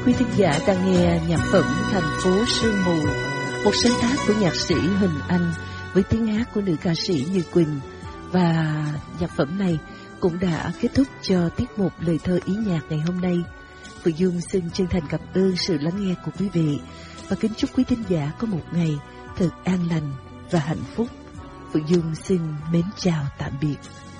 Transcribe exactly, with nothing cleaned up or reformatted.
quý thính giả đang nghe nhạc phẩm Thành phố sương mù, một sáng tác của nhạc sĩ Huỳnh Anh với tiếng hát của nữ ca sĩ Như Quỳnh. Và nhạc phẩm này cũng đã kết thúc cho tiết mục lời thơ ý nhạc ngày hôm nay. Phượng Dung xin chân thành cảm ơn sự lắng nghe của quý vị và kính chúc quý thính giả có một ngày thật an lành và hạnh phúc. Phượng Dung xin mến chào tạm biệt.